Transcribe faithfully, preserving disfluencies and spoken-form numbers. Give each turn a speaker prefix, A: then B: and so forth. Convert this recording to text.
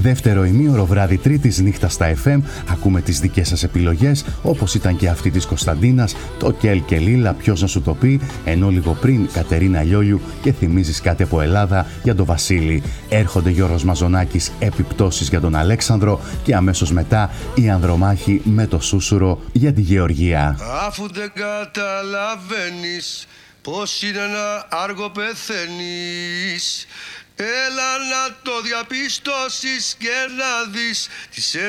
A: Δεύτερο ημίωρο βράδυ Τρίτης νύχτα στα εφ εμ, ακούμε τις δικές σας επιλογές, όπως ήταν και αυτή της Κωνσταντίνας, το Κέλ και Λίλα, ποιος να σου το πει, ενώ λίγο πριν Κατερίνα Λιόλιου και θυμίζεις κάτι από Ελλάδα για τον Βασίλη. Έρχονται Γιώργος Μαζονάκης, επιπτώσεις για τον Αλέξανδρο και αμέσως μετά η Ανδρομάχη με το Σούσουρο για τη Γεωργία.
B: Αφού δεν καταλαβαίνεις πως είναι ένα άργο πεθαίνεις, έλα να το διαπιστώσεις και να δεις τις